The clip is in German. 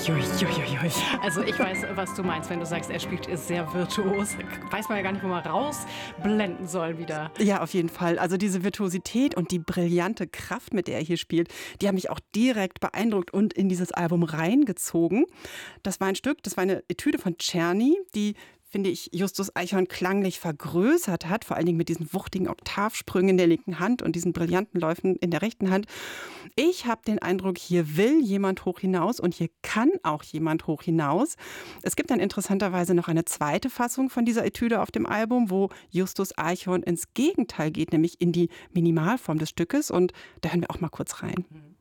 Uiuiuiui. Also ich weiß, was du meinst, wenn du sagst, er spielt sehr virtuos. Weiß man ja gar nicht, wo man rausblenden soll wieder. Ja, auf jeden Fall. Also diese Virtuosität und die brillante Kraft, mit der er hier spielt, die haben mich auch direkt beeindruckt und in dieses Album reingezogen. Das war ein Stück, das war eine Etüde von Czerny, die, finde ich, Justus Eichhorn klanglich vergrößert hat, vor allen Dingen mit diesen wuchtigen Oktavsprüngen in der linken Hand und diesen brillanten Läufen in der rechten Hand. Ich habe den Eindruck, hier will jemand hoch hinaus und hier kann auch jemand hoch hinaus. Es gibt dann interessanterweise noch eine zweite Fassung von dieser Etüde auf dem Album, wo Justus Eichhorn ins Gegenteil geht, nämlich in die Minimalform des Stückes, und da hören wir auch mal kurz rein.